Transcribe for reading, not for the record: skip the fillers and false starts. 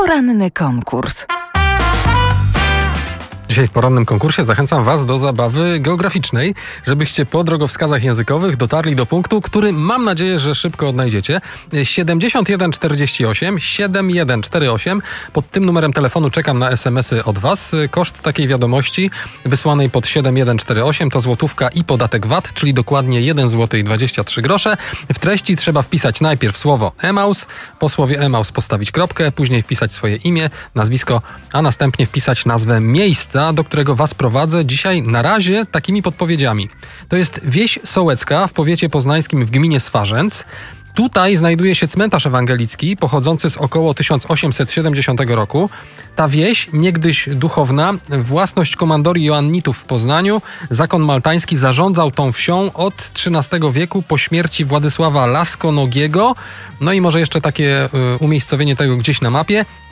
Poranny konkurs. Dzisiaj w porannym konkursie zachęcam Was do zabawy geograficznej, żebyście po drogowskazach językowych dotarli do punktu, który mam nadzieję, że szybko odnajdziecie. 7148 7148. Pod tym numerem telefonu czekam na SMS-y od Was. Koszt takiej wiadomości wysłanej pod 7148 to złotówka i podatek VAT, czyli dokładnie 1 zł i 23 grosze. W treści trzeba wpisać najpierw słowo Emaus, po słowie Emaus postawić kropkę, później wpisać swoje imię, nazwisko, a następnie wpisać nazwę miejsca, do którego Was prowadzę dzisiaj na razie takimi podpowiedziami. To jest wieś Sołecka w powiecie poznańskim w gminie Swarzędz. Tutaj znajduje się cmentarz ewangelicki pochodzący z około 1870 roku. Ta wieś, niegdyś duchowna, własność komandorii Joannitów w Poznaniu, zakon maltański zarządzał tą wsią od XIII wieku po śmierci Władysława Laskonogiego. No i może jeszcze takie umiejscowienie tego gdzieś na mapie.